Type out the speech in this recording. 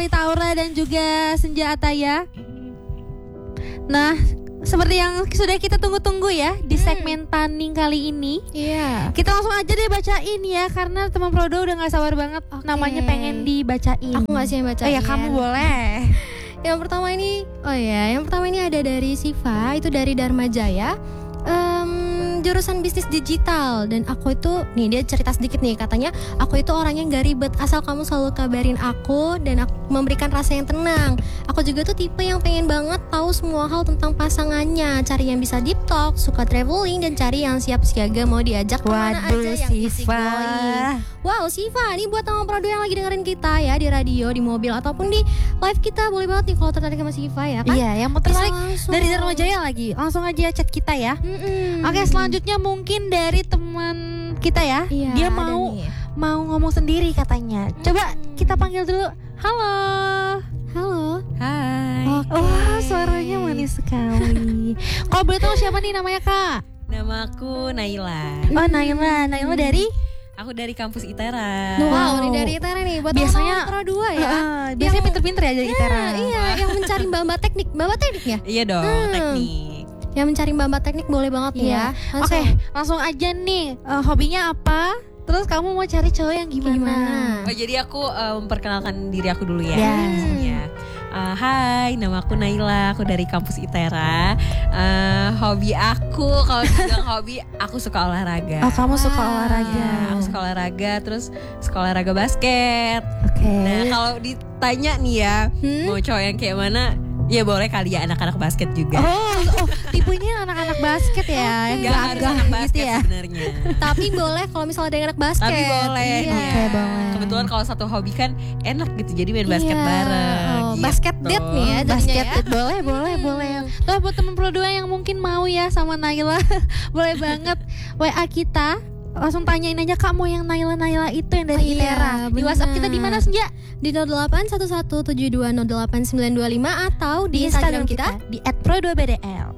Taura dan juga Senja Ataya. Nah, seperti yang sudah kita tunggu-tunggu ya di segmen Taning kali ini. Iya. Kita langsung aja deh bacain ya, karena teman Prodo udah gak sabar banget. Namanya pengen dibacain. Aku gak sih yang bacain. Oh ya, kamu boleh. Yang pertama ini ada dari Siva, itu dari Dharma Jaya. Jurusan bisnis digital. Dan aku itu, nih dia cerita sedikit nih, katanya aku itu orang yang gak ribet, asal kamu selalu kabarin aku dan aku memberikan rasa yang tenang. Aku juga tuh tipe yang pengen banget tahu semua hal tentang pasangannya, cari yang bisa deep talk, suka traveling, dan cari yang siap siaga mau diajak kemana aja yang easy going. Wow, Siva, ini buat teman Prodo yang lagi dengerin kita ya di radio, di mobil, ataupun di live kita, boleh banget nih kalau tertarik sama Siva ya kan? Iya, yang mau tertarik dari Dharma Jaya lagi, langsung aja chat kita ya. Oke, selanjutnya mungkin dari teman kita ya. Iya, dia mau ngomong sendiri katanya. Coba kita panggil dulu. Halo. Hai. Wah, suaranya manis sekali. Kalau boleh tahu siapa nih namanya, Kak? Nama aku Naila. Oh, Naila dari? Aku dari kampus ITERA. Wow, ini dari ITERA nih buat biasanya Pro 2 ya. Biasanya pinter-pinter ya jadi ITERA. Iya, yang mencari mbak-mbak teknik. Mbak-mbak teknik ya? Iya dong, teknik. Yang mencari mbak-mbak teknik boleh banget nih ya. Oke, langsung aja nih. Hobinya apa? Terus kamu mau cari cowok yang gimana? Oh, jadi aku memperkenalkan diri aku dulu ya. Ya. Hai, nama aku Naila, aku dari kampus ITERA. Hobi aku, kalau dibilang hobi, aku suka olahraga. Oh, kamu suka olahraga? Ya, aku suka olahraga, terus suka olahraga basket. Oke. Nah, kalau ditanya nih ya, mau cowok yang kayak mana? Ya boleh kali ya, anak-anak basket juga. Oh, tipenya anak-anak basket ya, yang Gak harus anak basket gitu ya. sebenarnya. Tapi boleh kalau misalnya ada yang anak basket. Tapi boleh. Iya. Oke, boleh. Kebetulan kalau satu hobi kan enak gitu, jadi main basket bareng. Gitu. Basket date nih ya, Basket ya. boleh. Tuh buat temen Pro 2 yang mungkin mau ya sama Naila, boleh banget WA kita. Langsung tanyain aja, Kak mau yang Naila itu yang dari ITERA. Di WhatsApp kita di mana, Senja? Di 081172089925 atau di Instagram kita di @pro2bdl.